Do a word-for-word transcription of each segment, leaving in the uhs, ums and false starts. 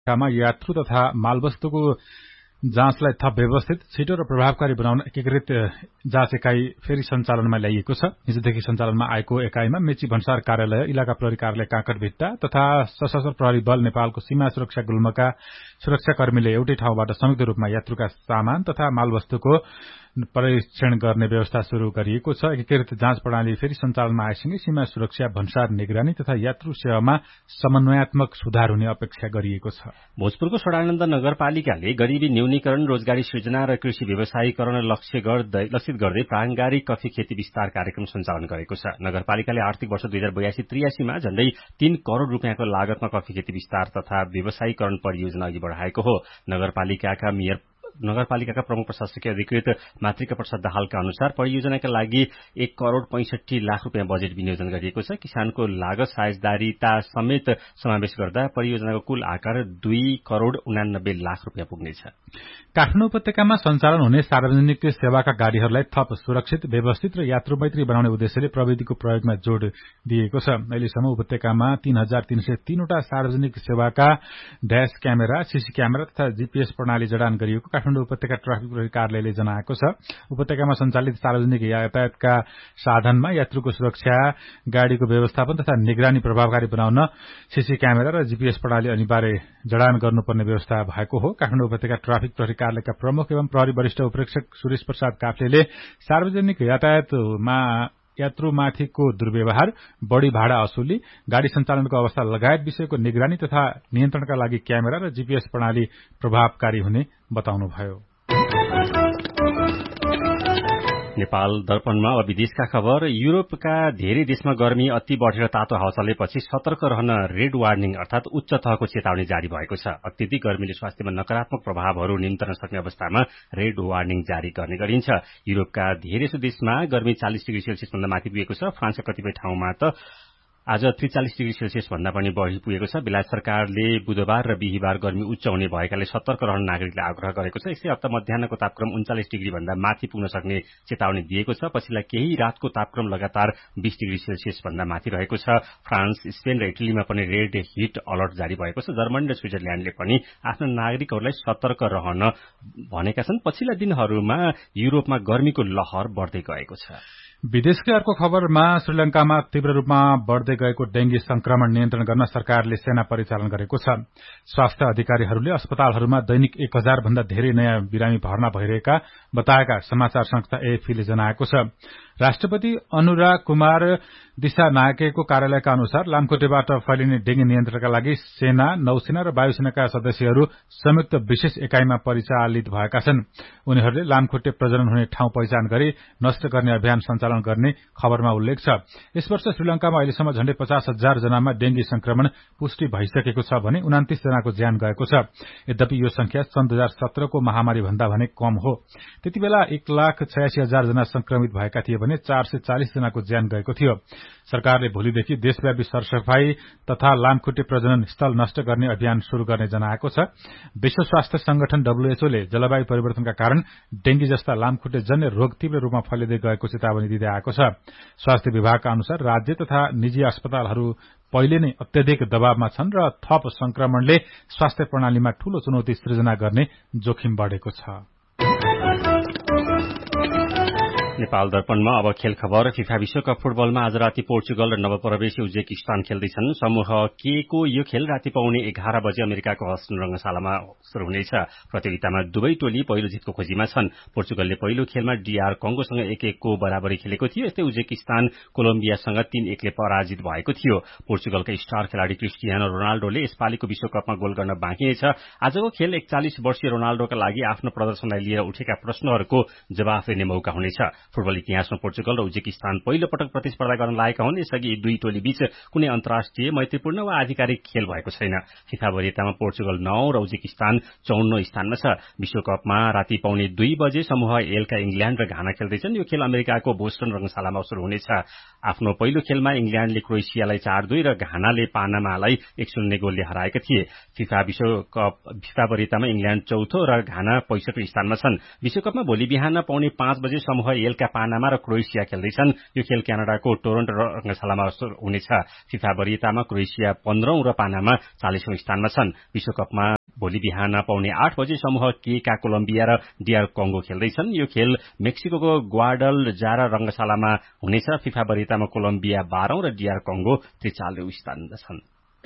मा यात्रु तथा मालवस्तुको जाँचलाई थप व्यवस्थित, छिटो र प्रभावकारी बनाउन एकीकृत जाँच एकाई फेरि सञ्चालनमा ल्याइएको छ। हिजोदेखि सञ्चालनमा आएको एकाइमा मेची भन्सार कार्यालय, इलाका प्रहरी कार्यालय काँकरभिट्टा तथा सशस्त्र प्रहरी बल नेपालको सीमा सुरक्षा गुल्मका सुरक्षाकर्मीले एउटै ठाउँबाट संयुक्त रूपमा यात्रुका सामान तथा मालवस्तुको परीक्षण गर्ने व्यवस्था शुरू गरिएको छ। एकीकृत जाँच प्रणाली फेरि सञ्चालनमा आएसँगै सीमा सुरक्षा, भन्सार निगरानी तथा यात्रु सेवामा समन्वयात्मक सुधार हुने अपेक्षा गरिएको छ। भोजपुरको सडानन्द नगरपालिकाले गरीबी न्यूनीकरण, रोजगारी सृजना र कृषि व्यवसायीकरण लक्ष्य गर्दै लक्षित गर्दै प्राङ्गारिक कफी खेती विस्तार कार्यक्रम सञ्चालन गरेको छ। नगरपालिकाले आर्थिक वर्ष दुई हजार बयासी त्रियासीमा झण्डै तीन करोड़ रुपियाँको लागतमा कफी खेती विस्तार तथा व्यवसायीकरण परियोजना अघि बढ़ाएको हो। नगरपालिकाका मेयर नगरपालिकाका प्रमुख प्रशासकीय अधिकृत मातृका प्रसाद दाहालका अनुसार परियोजनाका लागि एक करोड़ पैंसठी लाख रुपियाँ बजेट विनियोजन गरिएको छ। किसानको लागत साझेदारीता समेत समावेश गर्दा परियोजनाको कुल आकार दुई करोड़ उनानब्बे लाख रुपियाँ पुग्नेछ। काठमाडौँ उपत्यकामा सञ्चालन हुने सार्वजनिक सेवाका गाड़ीहरूलाई थप सुरक्षित, व्यवस्थित र यात्रुमैत्री बनाउने उद्देश्यले प्रविधिको प्रयोगमा जोड़ दिएको छ। अहिलेसम्म उपत्यकामा तीन हजार तीन सय तीनवटा सार्वजनिक सेवाका ड्याश क्यामेरा, सीसी क्यामेरा तथा जीपीएस प्रणाली जडान गरिएको काठमाडौँ उपत्यका ट्राफिक प्रहरी कार्यालयले जनाएको छ। उपत्यकामा सञ्चालित सार्वजनिक यातायातका साधनमा यात्रुको सुरक्षा, गाड़ीको व्यवस्थापन तथा निगरानी प्रभावकारी बनाउन सीसी क्यामेरा र जीपीएस प्रणाली अनिवार्य जडान गर्नुपर्ने व्यवस्था भएको हो। काठमाडौँ उपत्यका ट्राफिक प्रहरी कार्यालयका प्रमुख एवं प्रहरी वरिष्ठ उपरीक्षक सुरेश प्रसाद काफ्लेले सार्वजनिक यातायातमा यात्रुमाथिको दुर्व्यवहार, बढ़ी भाडा असुली, गाड़ी सञ्चालनको अवस्था लगायत विषयको निगरानी तथा नियन्त्रणका लागि क्यामेरा र जीपीएस प्रणाली प्रभावकारी हुने बताउनुभयो। नेपाल दर्पणमा अब विदेशका खबर। युरोपका धेरै देशमा गर्मी अति बढ़ेर तातो हावा चलेपछि सतर्क रहन रेड वार्निङ अर्थात उच्च तहको चेतावनी जारी भएको छ। अत्यधिक गर्मीले स्वास्थ्यमा नकारात्मक प्रभावहरू निम्तन सक्ने अवस्थामा रेड वार्निङ जारी गर्ने गरिन्छ। युरोपका धेरैसो देशमा गर्मी चालीस डिग्री सेल्सियस भन्दा माथि पुगेको छ। फ्रान्सका कतिपय ठाउँमा त आज त्रिचालिस डिग्री सेल्सियस भन्दा पनि बढ़ी पुगेको छ। बेलायत सरकारले बुधबार र बिहिबार गर्मी उच्च हुने भएकाले सतर्क रहन नागरिकले आग्रह गरेको छ। यसै हप्ता मध्याहको तापक्रम उन्चालिस डिग्री भन्दा माथि पुग्न सक्ने चेतावनी दिएको छ। पछिल्ला केही रातको तापक्रम लगातार बीस डिग्री सेल्सियस भन्दा माथि रहेको छ। फ्रान्स, स्पेन र इटलीमा पनि रेड हिट अलर्ट जारी भएको छ। जर्मनी र स्विजरल्याण्डले पनि आफ्ना नागरिकहरूलाई सतर्क रहन भनेका छन्। पछिल्ला दिनहरूमा युरोपमा गर्मीको लहर बढ़दै गएको छ। विदेशकै अर्को खबरमा श्रीलंकामा तीव्र रूपमा बढ़दै गएको डेंगी संक्रमण नियन्त्रण गर्न सरकारले सेना परिचालन गरेको छ। स्वास्थ्य अधिकारीहरूले अस्पतालहरूमा दैनिक एक हजार भन्दा धेरै नयाँ बिरामी भर्ना भइरहेका बताएका समाचार संस्था एएफपीले जनाएको छ। राष्ट्रपति अनुराग कुमार दिशानायकेको कार्यालयका अनुसार लामखुट्टेबाट फैलिने डेंगी नियन्त्रणका लागि सेना, नौसेना र वायुसेनाका सदस्यहरू संयुक्त विशेष एकाइमा परिचालित भएका छन्। उनीहरूले लामखुट्टे प्रजनन हुने ठाउँ पहिचान गरी नष्ट गर्ने अभियान सञ्चालन गर्ने खबरमा उल्लेख छ। यस वर्ष श्रीलंकामा अहिलेसम्म झण्डै पचास हजार जनामा डेंगी संक्रमण पुष्टि भइसकेको छ भने उनातीस जनाको ज्यान गएको छ। यद्यपि यो संख्या सन् दुई हजार सत्रको महामारी भन्दा भने कम हो। त्यति बेला एक लाख छयासी हजार जना संक्रमित भएका थिए भने चार सय चालिस जनाको ज्यान गएको थियो। सरकारले भोलिदेखि देशव्यापी सरसफाई तथा लामखुट्टे प्रजनन स्थल नष्ट गर्ने अभियान शुरू गर्ने जनाएको छ। विश्व स्वास्थ्य संगठन डब्ल्यूएचओले जलवायु परिवर्तनका कारण डेंगी जस्ता लामखुट्टे जन्य रोग तीव्र रूपमा फैलिँदै गएको चेतावनी दिँदै आएको छ। स्वास्थ्य विभागका अनुसार राज्य तथा निजी अस्पतालहरू पहिले नै अत्यधिक दबावमा छन् र थप संक्रमणले स्वास्थ्य प्रणालीमा ठूलो चुनौती सृजना गर्ने जोखिम बढ़ेको छ। नेपाल दर्पणमा अब खेल खबर। फिफा विश्वकप फुटबलमा आज राति पोर्चुगल र नवप्रवेशी उज्बेकिस्तान खेल्दैछन्। समूह के को यो खेल राति पाउने एघार बजे अमेरिकाको हस्टन रंगशालामा शुरू हुनेछ। प्रतियोगितामा दुवै टोली पहिलो जितको खोजीमा छन्। पोर्चुगलले पहिलो खेलमा डीआर कंगोसँग एक एकको बराबरी खेलेको थियो। यस्तै उज्बेकिस्तान कोलम्बियासँग तीन एकले पराजित भएको थियो। पोर्चुगलका स्टार खेलाड़ी क्रिस्टियानो रोनाल्डोले यसपालिको विश्वकपमा गोल गर्न बाँकी छ। आजको खेल एकचालिस वर्षीय रोनाल्डोका लागि आफ्नो प्रदर्शनलाई लिएर उठेका प्रश्नहरूको जवाफ दिने मौका हुनेछ। फुटबल इतिहासमा पोर्चुगल र उज्बेकिस्तान पहिलो पटक प्रतिस्पर्धा गर्न लागेका हुन्। यसअघि दुई टोली बीच कुनै अन्तर्राष्ट्रिय मैत्रीपूर्ण वा आधिकारिक खेल भएको छैन। फिफा वरियतामा पोर्चुगल नौ र उज्बेकिस्तान चौन्न स्थानमा छ। विश्वकपमा राति पाउने दुई बजे समूह एलका इंग्ल्याण्ड र घाना खेल्दैछन्। यो खेल अमेरिकाको बोस्टन रंगशालामा शुरू हुनेछ। आफ्नो पहिलो खेलमा इंग्ल्याण्डले क्रोएसियालाई चार दुई र घानाले पानामालाई एक शून्य गोलले हराएका थिए। फिफा विश्वकप फिफा वरियतामा इंग्ल्याण्ड चौथो र घाना पैंसठी स्थानमा छन्। विश्वकपमा भोलि बिहान पाउने पाँच बजे समूह एलका पानामा र क्रोएसिया खेल्दैछन्। यो खेल क्यानाडाको टोरन्टो रंगशालामा हुनेछ। फिफा वरियतामा क्रोएसिया पन्ध्रौं र पानामा चालीसौं स्थानमा छन्। विश्वकपमा भोलि बिहान पाउने आठ बजे समूह के का कोलम्बिया र डीआर कंगो खेल्दैछन्। यो खेल मेक्सिको ग्वाडल जारा रंगशालामा हुनेछ। फिफा वरियतामा कोलम्बिया बाह्रौं र डीआर कंगो त्रिचालिऔं स्थानमा छन्।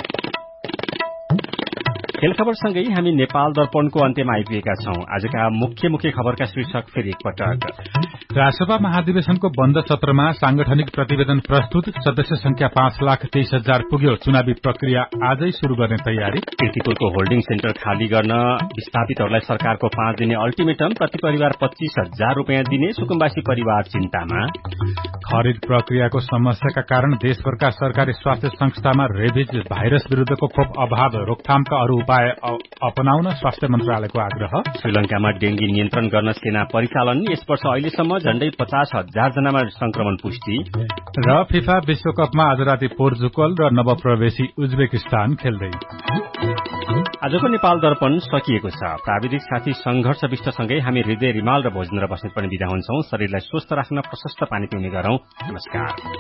खेल खबरसँगै हामी नेपाल दर्पणको अन्त्यमा आइपुगेका छौं। आजका मुख्य मुख्य खबरका शीर्षक फेरि एकपटक। राष्ट्रसभा महाधिवेशनको बन्द सत्रमा सांगठनिक प्रतिवेदन प्रस्तुत। सदस्य संख्या पाँच लाख तेइस हजार पुग्यो। चुनावी प्रक्रिया आजै शुरू गर्ने तयारी। कीर्तिपुरको होल्डिङ सेन्टर खाली गर्न विस्थापितहरूलाई सरकारको पाँच दिने अल्टिमेटम। प्रति परिवार पच्चीस हजार रूपियाँ दिने। सुकुम्बासी परिवार चिन्तामा। खरिद प्रक्रियाको समस्याका कारण देशभरका सरकारी स्वास्थ्य संस्थामा रेबिज भाइरस विरूद्धको खोप अभाव। रोकथामका अरू उपाय अपनाउन स्वास्थ्य मन्त्रालयको आग्रह। श्रीलंकामा डेंगी नियन्त्रण गर्न सेना परिचालन। यस वर्ष अहिलेसम्म झण्डै पचास हजार जनामा संक्रमण पुष्टि। र फिफा विश्वकपमा आज राति पोर्चुगल र नवप्रवेशी उज्बेकिस्तान खेल्दै। आजको नेपाल दर्पण सकिएको छ। प्राविधिक साथी संघर्ष विष्टसँगै हामी हृदय रिमाल र भोजन र बस्नेत पनि बिदा हुन्छौं। शरीरलाई स्वस्थ राख्न प्रशस्त पानी पिउने गरौं। नमस्कार।